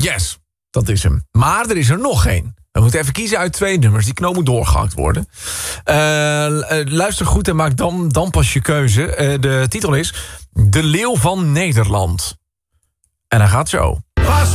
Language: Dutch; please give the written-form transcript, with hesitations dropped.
Yes, dat is hem. Maar er is er nog één. We moeten even kiezen uit 2 nummers. Die knoop moet doorgehakt worden. Luister goed en maak dan pas je keuze. De titel is De Leeuw van Nederland. En hij gaat zo.